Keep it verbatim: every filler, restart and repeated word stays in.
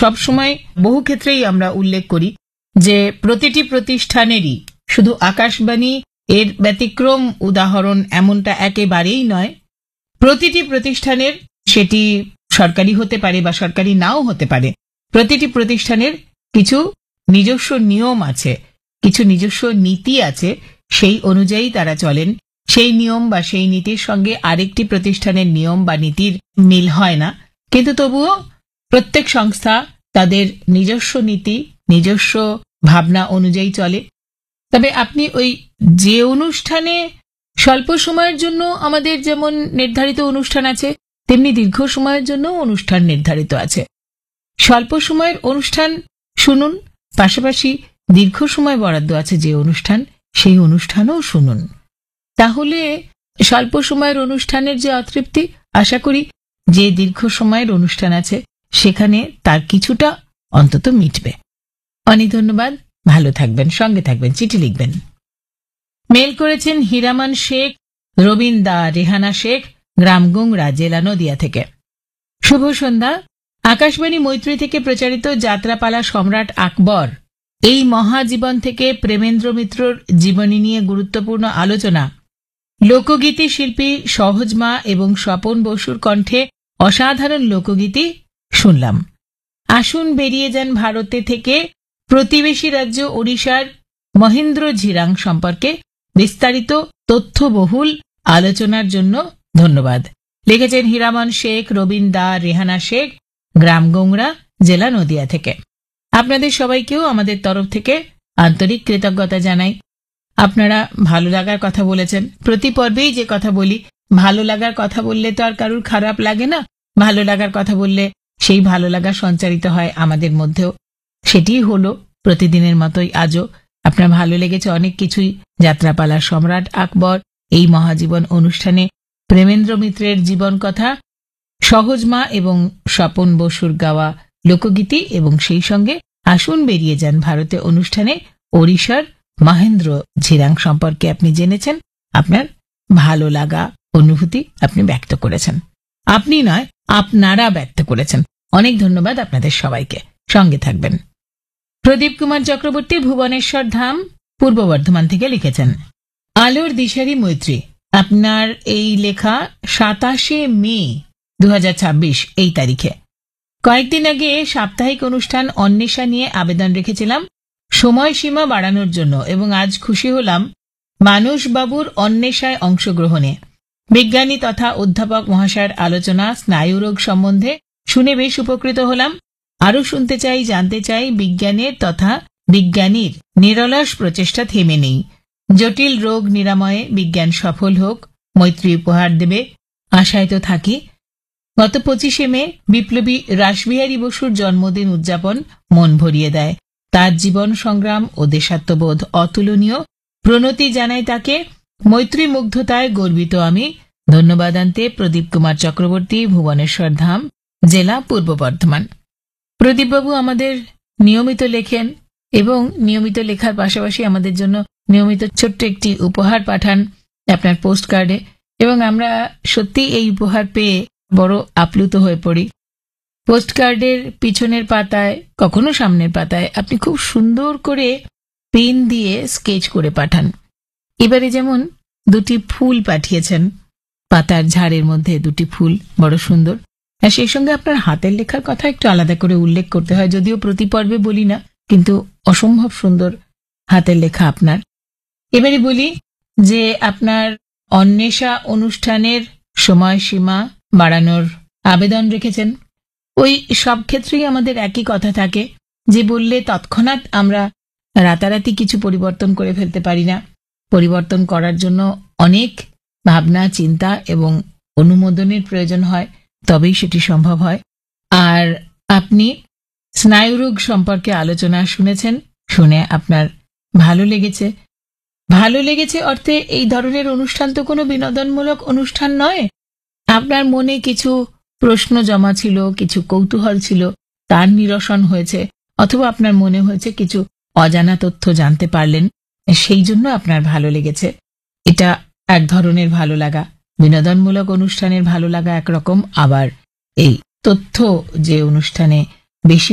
সবসময় বহু ক্ষেত্রেই আমরা উল্লেখ করি যে প্রতিটি প্রতিষ্ঠানেরই, শুধু আকাশবাণী এর ব্যতিক্রম উদাহরণ এমনটা একেবারেই নয়, প্রতিটি প্রতিষ্ঠানের, সেটি সরকারি হতে পারে বা সরকারি নাও হতে পারে, প্রতিটি প্রতিষ্ঠানের কিছু নিজস্ব নিয়ম আছে, কিছু নিজস্ব নীতি আছে, সেই অনুযায়ী তারা চলেন। সেই নিয়ম বা সেই নীতির সঙ্গে আরেকটি প্রতিষ্ঠানের নিয়ম বা নীতির মিল হয় না, কিন্তু তবুও প্রত্যেক সংস্থা তাদের নিজস্ব নীতি, নিজস্ব ভাবনা অনুযায়ী চলে। তবে আপনি ওই যে অনুষ্ঠানে স্বল্প সময়ের জন্য আমাদের যেমন নির্ধারিত অনুষ্ঠান আছে, তেমনি দীর্ঘ সময়ের জন্য অনুষ্ঠান নির্ধারিত আছে। স্বল্প সময়ের অনুষ্ঠান শুনুন, পাশাপাশি দীর্ঘ সময় বরাদ্দ আছে যে অনুষ্ঠান, সেই অনুষ্ঠানও শুনুন। তাহলে স্বল্প সময়ের অনুষ্ঠানের যে অতৃপ্তি, আশা করি যে দীর্ঘ সময়ের অনুষ্ঠান আছে সেখানে তার কিছুটা অন্তত মিটবে। অনেক ধন্যবাদ, ভালো থাকবেন, সঙ্গে থাকবেন, চিঠি লিখবেন। মেল করেছেন হীরামান শেখ, রবিন দা, রেহানা শেখ, গ্রাম গুংরা, জেলা নদিয়া থেকে। শুভ সন্ধ্যা। আকাশবাণী মৈত্রী থেকে প্রচারিত যাত্রাপালা সম্রাট আকবর এই মহাজীবন থেকে প্রেমেন্দ্র মিত্রর জীবনী নিয়ে গুরুত্বপূর্ণ আলোচনা, লোকগীতি শিল্পী সহজমা এবং স্বপন বসুর কণ্ঠে অসাধারণ লোকগীতি শুনলাম। আসুন বেরিয়ে যান ভারতে থেকে প্রতিবেশী রাজ্য ওড়িশার মহেন্দ্র ঝিরাং সম্পর্কে বিস্তারিত তথ্যবহুল আলোচনার জন্য ধন্যবাদ। লিখেছেন হীরামন শেখ, রবিন দা, রেহানা শেখ, গ্রাম গোংরা, জেলা নদিয়া থেকে। আপনাদের সবাইকেও আমাদের তরফ থেকে আন্তরিক কৃতজ্ঞতা জানাই। আপনারা ভালো লাগার কথা বলেছেন। প্রতি পর্বেই যে কথা বলি, ভালো লাগার কথা বললে তো আর কারুর খারাপ লাগে না, ভালো লাগার কথা বললে সেই ভালো লাগা সঞ্চারিত হয় আমাদের মধ্যেও। সেটিই হলো প্রতিদিনের মতোই আজও। আপনার ভালো লেগেছে অনেক কিছুই। যাত্রাপালার সম্রাট আকবর এই মহাজীবন অনুষ্ঠানে প্রেমেন্দ্র মিত্রের জীবন কথা, সহজমা এবং স্বপন বসুর গাওয়া লোকগীতি এবং সেই সঙ্গে আসুন বেরিয়ে যান ভারতে অনুষ্ঠানে ওড়িশার মহেন্দ্র ঝিরাং সম্পর্কে আপনি জেনেছেন। আপনার ভালো লাগা অনুভূতি আপনি ব্যক্ত করেছেন। আপনি নয়, আপনারা ব্যক্ত করেছেন। অনেক ধন্যবাদ আপনাদের সবাইকে। সঙ্গে থাকবেন। প্রদীপ কুমার চক্রবর্তী, ভুবনেশ্বর ধাম, পূর্ব বর্ধমান থেকে লিখেছেন, আলোর দিশারি মৈত্রী, আপনার এই লেখা সাতাশে মে দু হাজার ছাব্বিশ এই তারিখে। কয়েকদিন আগে সাপ্তাহিক অনুষ্ঠান অন্বেষা নিয়ে আবেদন রেখেছিলাম সময়সীমা বাড়ানোর জন্য, এবং আজ খুশি হলাম মানসবাবুর অন্বেষায় অংশগ্রহণে। বিজ্ঞানী তথা অধ্যাপক মহাশয়ের আলোচনা স্নায়ুরোগ সম্বন্ধে শুনে বেশ উপকৃত হলাম। আরও শুনতে চাই, জানতে চাই। বিজ্ঞানের তথা বিজ্ঞানীর নিরলস প্রচেষ্টা থেমে নেই। জটিল রোগ নিরাময়ে বিজ্ঞান সফল হোক, মৈত্রী উপহার দেবে, আশায় তো থাকি। গত পঁচিশে মে বিপ্লবী রাসবিহারী বসুর জন্মদিন উদযাপন মন ভরিয়ে দেয়। তার জীবন সংগ্রাম ও দেশাত্মবোধ অতুলনীয়। প্রণতি জানাই তাকে। মৈত্রী মুগ্ধতায় গর্বিত আমি। ধন্যবাদ আনতে প্রদীপ কুমার চক্রবর্তী, ভুবনেশ্বর ধাম, জেলা পূর্ব বর্ধমান। প্রদীপবাবু আমাদের নিয়মিত লেখেন এবং নিয়মিত লেখার পাশাপাশি আমাদের জন্য নিয়মিত ছোট্ট একটি উপহার পাঠান আপনার পোস্ট কার্ডে, এবং আমরা সত্যি এই উপহার পেয়ে বড় আপ্লুত হয়ে পড়ি। পোস্ট কার্ডের পিছনের পাতায়, কখনো সামনের পাতায় আপনি খুব সুন্দর করে পেন দিয়ে স্কেচ করে পাঠান। এবারে যেমন দুটি ফুল পাঠিয়েছেন, পাতার ঝাড়ের মধ্যে দুটি ফুল, বড় সুন্দর। আর সেই সঙ্গে আপনার হাতের লেখার কথা একটু আলাদা করে উল্লেখ করতে হয়, যদিও প্রতি পর্বে বলি না, কিন্তু অসম্ভব সুন্দর হাতের লেখা আপনার। এবারে বলি যে আপনার অন্বেষা অনুষ্ঠানের সময়সীমা বাড়ানোর আবেদন রেখেছেন। ওই সব ক্ষেত্রেই আমাদের একই কথা থাকে যে বললে তৎক্ষণাৎ আমরা রাতারাতি কিছু পরিবর্তন করে ফেলতে পারি না। পরিবর্তন করার জন্য অনেক ভাবনা, চিন্তা এবং অনুমোদনের প্রয়োজন হয়, তবেই সেটি সম্ভব হয়। আর আপনি স্নায়ুরোগ সম্পর্কে আলোচনা শুনেছেন, শুনে আপনার ভালো লেগেছে। ভালো লেগেছে অর্থে এই ধরনের অনুষ্ঠান তো কোনো বিনোদনমূলক অনুষ্ঠান নয়। আপনার মনে কিছু প্রশ্ন জমা ছিল, কিছু কৌতূহল ছিল, তার নিরসন হয়েছে, অথবা আপনার মনে হয়েছে কিছু অজানা তথ্য জানতে পারলেন, সেই জন্য আপনার ভালো লেগেছে। এটা এক ধরনের ভালো লাগা। বিনোদনমূলক অনুষ্ঠানের ভালো লাগা একরকম, আবার এই তথ্য যে অনুষ্ঠানে বেশি